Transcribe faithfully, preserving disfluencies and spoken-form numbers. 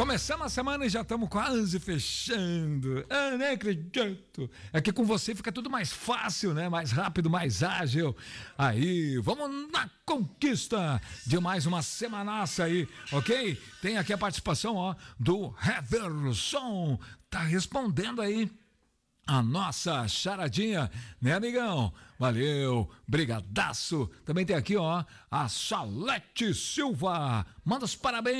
Começamos a semana e já estamos quase fechando. Ah, nem acredito. É que com você fica tudo mais fácil, né? Mais rápido, mais ágil. Aí, vamos na conquista de mais uma semanaça aí, ok? Tem aqui a participação, ó, do Heverson. Tá respondendo aí a nossa charadinha, né, amigão? Valeu, brigadaço. Também tem aqui, ó, a Salete Silva. Manda os parabéns.